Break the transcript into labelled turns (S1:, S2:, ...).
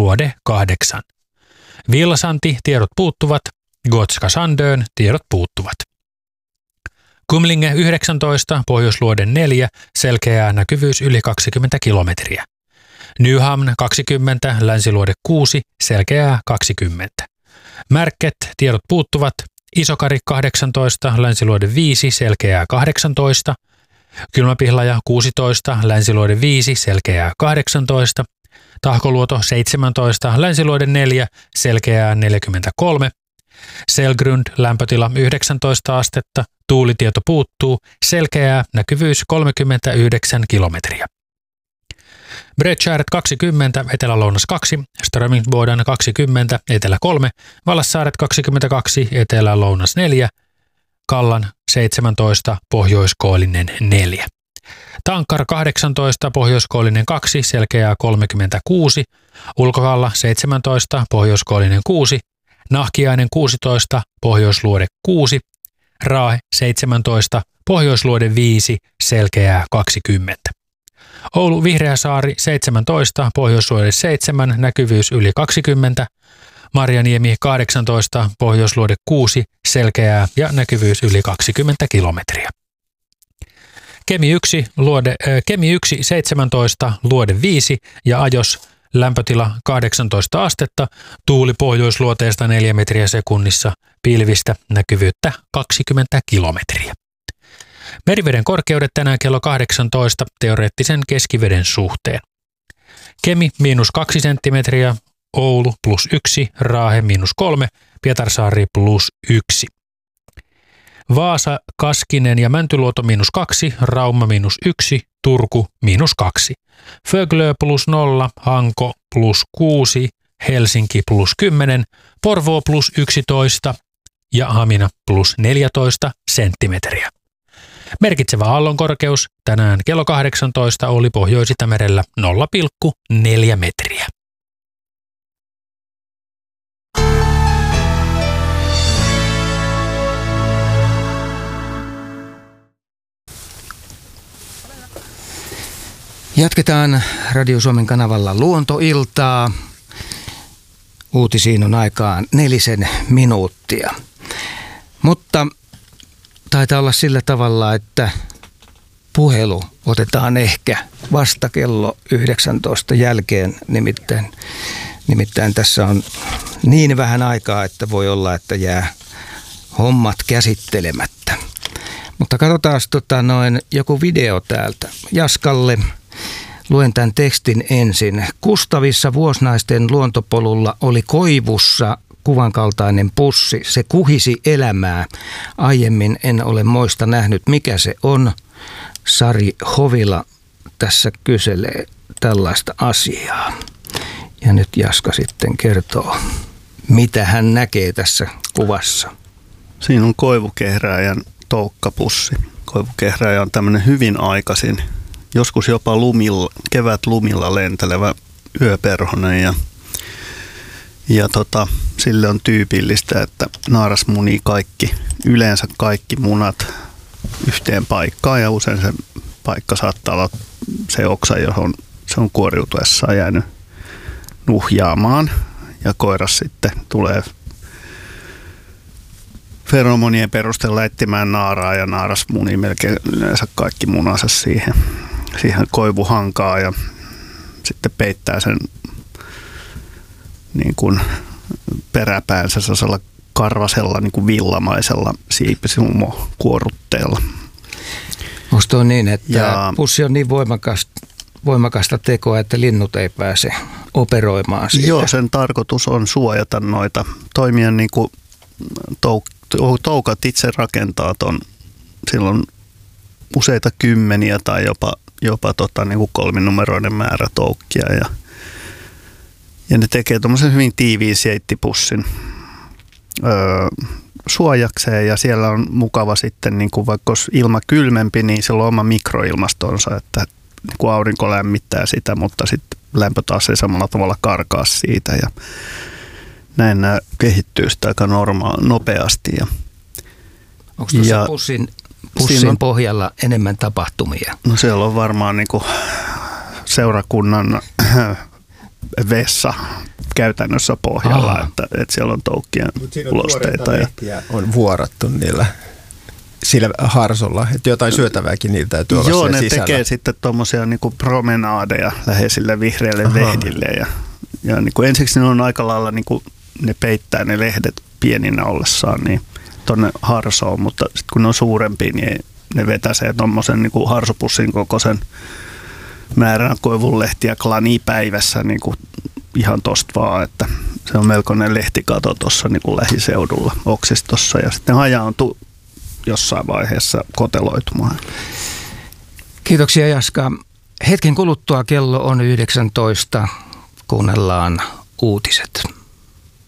S1: luode 8. Villasanti, tiedot puuttuvat. Gotska Sandön, tiedot puuttuvat. Kumlinge 19, pohjoisluode 4, selkeä näkyvyys yli 20 kilometriä. Nyhamn 20, länsiluode 6, selkeää 20. Märket, tiedot puuttuvat. Isokari 18, länsiluode 5, selkeää 18. Kylmäpihlaja 16, länsiluode 5, selkeää 18. Tahkoluoto 17, länsiluode 4, selkeää 43. Selgrund, lämpötila 19 astetta, tuulitieto puuttuu, selkeää näkyvyys 39 kilometriä. Bredskäret 20, etelä-lounas 2, Strömingsboden 20, etelä 3, Vallassaaret 22, etelä-lounas 4, Kallan 17, pohjoiskoillinen 4. Tankkar 18, pohjoiskoillinen 2, selkeää 36, Ulkokalla 17, pohjoiskoillinen 6, Nahkiainen 16, pohjoisluode 6, Raahe 17, pohjoisluode 5, selkeää 20. Oulu Vihreäsaari 17, pohjoisluode 7, näkyvyys yli 20. Marjaniemi 18, pohjoisluode 6, selkeää ja näkyvyys yli 20 kilometriä. Kemi 1 17, luode 5 ja Ajos lämpötila 18 astetta, tuuli pohjoisluoteesta 4 metriä sekunnissa, pilvistä näkyvyyttä 20 kilometriä. Meriveden korkeudet tänään kello 18 teoreettisen keskiveden suhteen. Kemi -2 senttimetriä, Oulu +1, Raahe -3, Pietarsaari +1. Vaasa, Kaskinen ja Mäntyluoto -2, Rauma -1, Turku -2. Föglö +0, Hanko +6, Helsinki +10, Porvoo +11 ja Hamina +14 senttimetriä. Merkitsevä aallonkorkeus tänään kello 18 oli Pohjois-Itämerellä 0,4 metriä.
S2: Jatketaan Radio Suomen kanavalla Luontoiltaa. Uutisiin on aikaan 4 minuuttia. Mutta taitaa olla sillä tavalla, että puhelu otetaan ehkä vasta kello 19 jälkeen. Nimittäin tässä on niin vähän aikaa, että voi olla, että jää hommat käsittelemättä. Mutta katsotaan joku video täältä Jaskalle. Luen tämän tekstin ensin. Kustavissa Vuosnaisten luontopolulla oli koivussa kuvan kaltainen pussi. Se kuhisi elämää. Aiemmin en ole moista nähnyt, mikä se on. Sari Hovila tässä kyselee tällaista asiaa. Ja nyt Jaska sitten kertoo, mitä hän näkee tässä kuvassa.
S3: Siinä on koivukehrääjän toukkapussi. Koivukehrääjä on tämmöinen hyvin aikaisin, joskus jopa kevätlumilla lentelevä yöperhonen ja sille on tyypillistä, että naaras munii yleensä kaikki munat yhteen paikkaan ja usein se paikka saattaa olla se oksa, johon se on kuoriutuessaan jäänyt nuhjaamaan ja koiras sitten tulee feromonien perusteella etsimään naaraa ja naaras munii melkein yleensä kaikki munansa siihen koivuhankaan ja sitten peittää sen niin kuin peräpäänsä sellaisella karvasella niin kuin villamaisella siipisumo-kuorutteella.
S2: Onko tuo niin, että pussi on niin voimakasta tekoa, että linnut ei pääse operoimaan siitä?
S3: Joo, sen tarkoitus on suojata noita toimia niin kuin toukat itse rakentaa ton. Silloin useita kymmeniä tai jopa niin kuin 3-numeroinen määrä toukkia ja ne tekee tuommoisen hyvin tiiviin seittipussin suojakseen ja siellä on mukava sitten, niin kuin vaikka olisi ilma kylmempi, niin sillä on oma mikroilmastonsa, että niin kuin aurinko lämmittää sitä, mutta sitten lämpö taas ei samalla tavalla karkaa siitä ja näin nämä kehittyy sitä aika nopeasti.
S2: Onko tuossa pussin pohjalla enemmän tapahtumia?
S3: No siellä on varmaan niin kuin seurakunnan vessa käytännössä pohjalla, että siellä on toukkien ulosteita.
S4: On vuorattu niillä sillä harsolla, että jotain syötävääkin niiltä täytyy olla siellä sisällä. Joo, ne tekee
S3: sitten tuommoisia niinku promenaadeja läheisille vihreille vehdille ja niinku ensiksi ne on aika lailla, niinku, ne peittää ne lehdet pieninä ollessaan niin tuonne harsoon, mutta sitten kun ne on suurempia, niin ne vetäsee tuommoisen niinku harsopussin kokoisen määrän koivunlehtiä klanipäivässä niinku ihan tosta vaan, että se on melkoinen lehtikato tuossa niinku lähiseudulla oksistossa ja sitten hajaantuu jossain vaiheessa koteloitumaan.
S2: Kiitoksia Jaska. Hetken kuluttua kello on 19. Kuunnellaan uutiset.